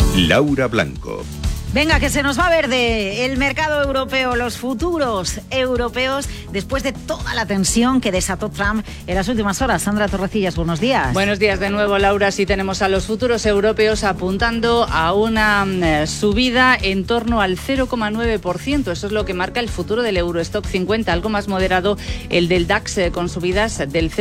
Laura Blanco. Venga, que se nos va verde el mercado europeo, los futuros europeos, después de toda la tensión que desató Trump en las últimas horas. Sandra Torrecillas, buenos días. Buenos días de nuevo, Laura. Sí, tenemos a los futuros europeos apuntando a una subida en torno al 0,9%. Eso es lo que marca el futuro del Eurostock 50, algo más moderado el del DAX, con subidas del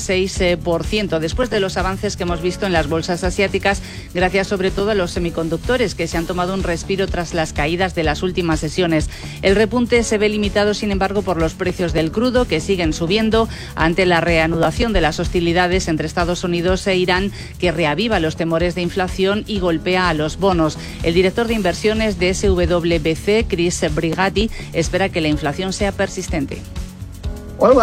0,6%. Después de los avances que hemos visto en las bolsas asiáticas, gracias sobre todo a los semiconductores, que se han tomado un respiro tras las caídas de las últimas sesiones. El repunte se ve limitado, sin embargo, por los precios del crudo, que siguen subiendo ante la reanudación de las hostilidades entre Estados Unidos e Irán, que reaviva los temores de inflación y golpea a los bonos. El director de inversiones de SWBC, Chris Brigatti, espera que la inflación sea persistente. Los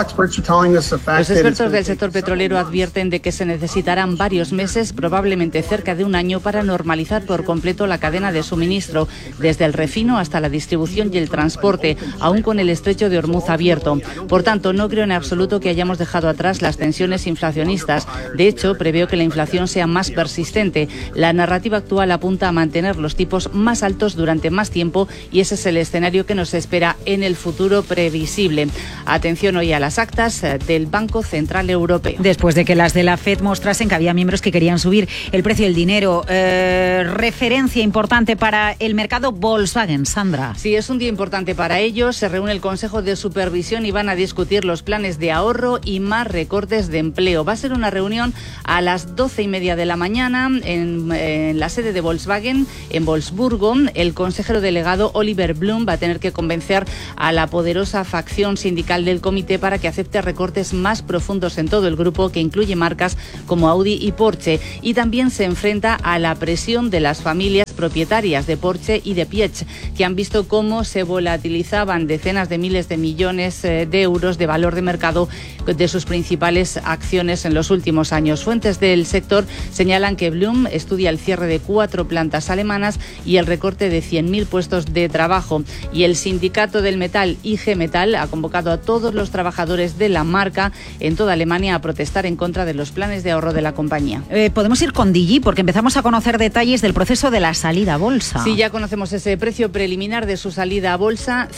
expertos del sector petrolero advierten de que se necesitarán varios meses, probablemente cerca de un año, para normalizar por completo la cadena de suministro, desde el refino hasta la distribución y el transporte, aún con el estrecho de Hormuz abierto. Por tanto, no creo en absoluto que hayamos dejado atrás las tensiones inflacionistas. De hecho, preveo que la inflación sea más persistente. La narrativa actual apunta a mantener los tipos más altos durante más tiempo, y ese es el escenario que nos espera en el futuro previsible. Atención hoy a las actas del Banco Central Europeo. Después de que las de la FED mostrasen que había miembros que querían subir el precio del dinero, referencia importante para el mercado Volkswagen, Sandra. Sí, es un día importante para ellos. Se reúne el Consejo de Supervisión y van a discutir los planes de ahorro y más recortes de empleo. Va a ser una reunión a las 12:30 de la mañana en la sede de Volkswagen, en Wolfsburgo. El consejero delegado Oliver Blume va a tener que convencer a la poderosa facción sindical del comité para que acepte recortes más profundos en todo el grupo, que incluye marcas como Audi y Porsche, y también se enfrenta a la presión de las familias propietarias de Porsche y de Piech, que han visto cómo se volatilizaban decenas de miles de millones de euros de valor de mercado de sus principales acciones en los últimos años. Fuentes del sector señalan que Blum estudia el cierre de 4 plantas alemanas y el recorte de 100.000 puestos de trabajo. Y el sindicato del metal, IG Metall, ha convocado a todos los trabajadores de la marca en toda Alemania a protestar en contra de los planes de ahorro de la compañía. Podemos ir con Digi, porque empezamos a conocer detalles del proceso de la salida a bolsa. Sí, ya conocemos ese precio preliminar de su salida a bolsa,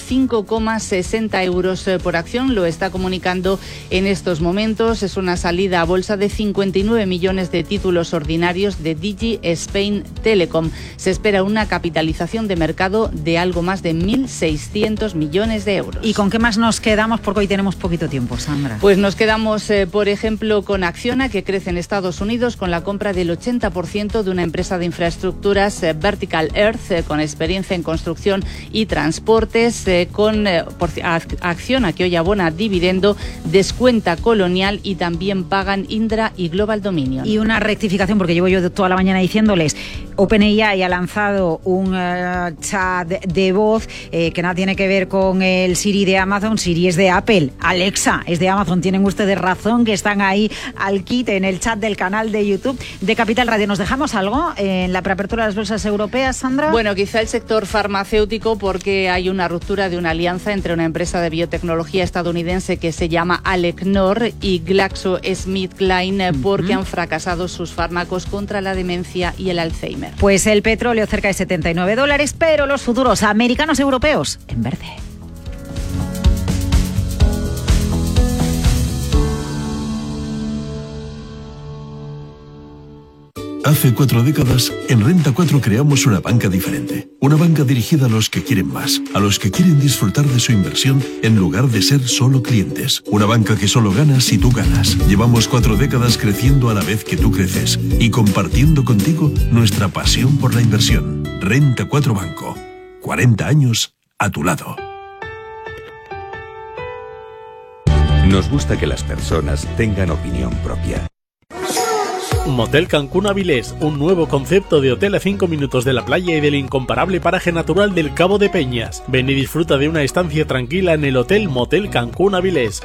5,60 euros por acción. Lo está comunicando en estos momentos. Es una salida a bolsa de 59 millones de títulos ordinarios de Digi Spain Telecom. Se espera una capitalización de mercado de algo más de 1.600 millones de euros. ¿Y con qué más nos quedamos? Porque hoy tenemos poquito tiempo, Sandra. Pues nos quedamos, por ejemplo, con Acciona, que crece en Estados Unidos con la compra del 80% de una empresa de infraestructuras, Vertical Earth, con experiencia en construcción y transportes. Acciona, que hoy abona dividendo, descuenta Colonial y también pagan Indra y Global Dominion. Y una rectificación, porque llevo yo toda la mañana diciéndoles, OpenAI ha lanzado un chat de voz que nada tiene que ver con el Siri de Amazon. Siri es de Apple, Alexa es de Amazon. Tienen ustedes razón, que están ahí al quite en el chat del canal de YouTube de Capital Radio. ¿Nos dejamos algo en la preapertura de las bolsas europeas, Sandra? Bueno, quizá el sector farmacéutico, porque hay una ruptura de una alianza entre una empresa de biotecnología estadounidense que se llama Alecnor y GlaxoSmithKline, porque han fracasado sus fármacos contra la demencia y el Alzheimer. Pues el petróleo cerca de $79, pero los futuros americanos europeos en verde. Hace 4 décadas, en Renta 4 creamos una banca diferente. Una banca dirigida a los que quieren más, a los que quieren disfrutar de su inversión en lugar de ser solo clientes. Una banca que solo gana si tú ganas. Llevamos 4 décadas creciendo a la vez que tú creces y compartiendo contigo nuestra pasión por la inversión. Renta 4 Banco. 40 años a tu lado. Nos gusta que las personas tengan opinión propia. Motel Cancún Avilés, un nuevo concepto de hotel a 5 minutos de la playa y del incomparable paraje natural del Cabo de Peñas. Ven y disfruta de una estancia tranquila en el Hotel Motel Cancún Avilés,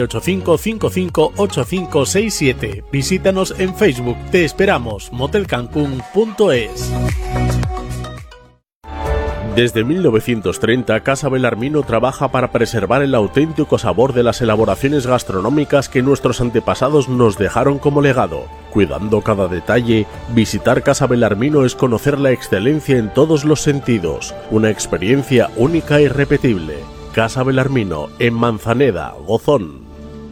985-558567. Visítanos en Facebook. Te esperamos. motelcancún.es. Desde 1930, Casa Belarmino trabaja para preservar el auténtico sabor de las elaboraciones gastronómicas que nuestros antepasados nos dejaron como legado. Cuidando cada detalle, visitar Casa Belarmino es conocer la excelencia en todos los sentidos, una experiencia única e irrepetible. Casa Belarmino, en Manzaneda, Gozón.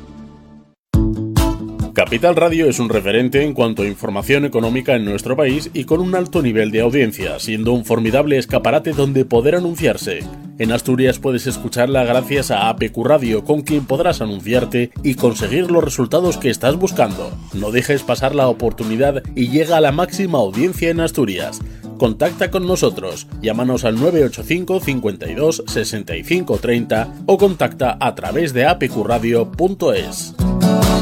Capital Radio es un referente en cuanto a información económica en nuestro país y con un alto nivel de audiencia, siendo un formidable escaparate donde poder anunciarse. En Asturias puedes escucharla gracias a APQ Radio, con quien podrás anunciarte y conseguir los resultados que estás buscando. No dejes pasar la oportunidad y llega a la máxima audiencia en Asturias. Contacta con nosotros, llámanos al 985 52 65 30 o contacta a través de apqradio.es.